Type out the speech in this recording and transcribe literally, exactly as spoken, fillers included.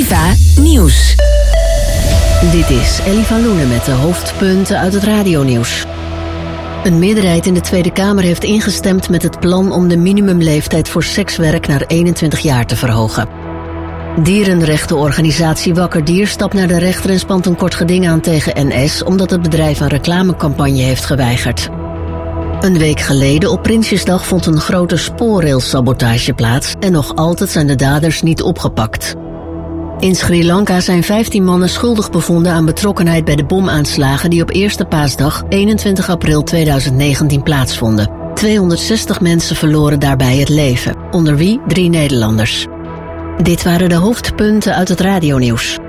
Viva Nieuws. Dit is Ellie van Loenen met de hoofdpunten uit het radionieuws. Een meerderheid in de Tweede Kamer heeft ingestemd met het plan om de minimumleeftijd voor sekswerk naar eenentwintig jaar te verhogen. Dierenrechtenorganisatie Wakker Dier stapt naar de rechter en spant een kort geding aan tegen N S omdat het bedrijf een reclamecampagne heeft geweigerd. Een week geleden op Prinsjesdag vond een grote spoorrailsabotage plaats en nog altijd zijn de daders niet opgepakt. In Sri Lanka zijn vijftien mannen schuldig bevonden aan betrokkenheid bij de bomaanslagen die op Eerste Paasdag eenentwintig april tweeduizend negentien plaatsvonden. tweehonderdzestig mensen verloren daarbij het leven, onder wie drie Nederlanders. Dit waren de hoofdpunten uit het radionieuws.